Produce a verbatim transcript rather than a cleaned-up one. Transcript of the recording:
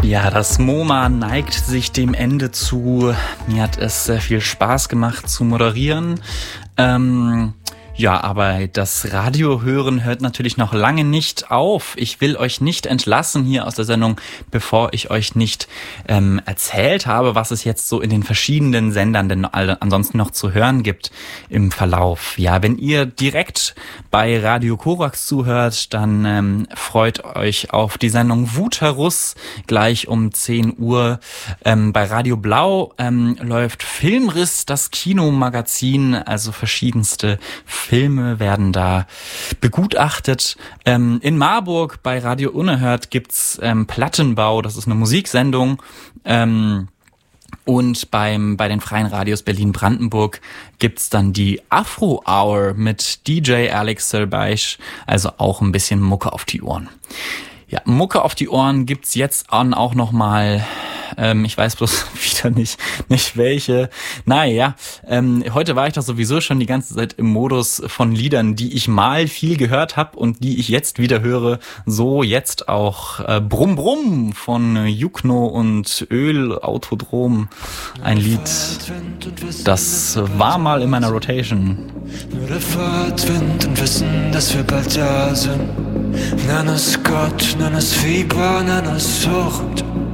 Ja, das MoMA neigt sich dem Ende zu. Mir hat es sehr viel Spaß gemacht zu moderieren. Ähm, ja, aber das Radiohören hört natürlich noch lange nicht auf. Ich will euch nicht entlassen hier aus der Sendung, bevor ich euch nicht ähm, erzählt habe, was es jetzt so in den verschiedenen Sendern denn alle ansonsten noch zu hören gibt im Verlauf. Ja, wenn ihr direkt bei Radio Korax zuhört, dann ähm, freut euch auf die Sendung Wutherus gleich um zehn Uhr. Ähm, bei Radio Blau ähm, läuft Filmriss, das Kinomagazin, also verschiedenste Filme werden da begutachtet. Ähm, in Marburg bei Radio Unerhört gibt's ähm, Plattenbau, das ist eine Musiksendung. Ähm, und beim bei den Freien Radios Berlin-Brandenburg gibt's dann die Afro Hour mit D J Alex Serbeich, also auch ein bisschen Mucke auf die Ohren. Ja, Mucke auf die Ohren gibt's jetzt an auch nochmal. Ähm, ich weiß bloß wieder nicht, nicht welche. Naja, ähm, heute war ich doch sowieso schon die ganze Zeit im Modus von Liedern, die ich mal viel gehört habe und die ich jetzt wieder höre. So jetzt auch äh, Brumm Brumm von Jukno und Öl Autodrom. Ein Lied, das war mal in meiner Rotation. Nur der Fahrtwind und wissen, dass wir bald da sind. Nenn es Gott, nenn es Fieber, nenn es Sucht.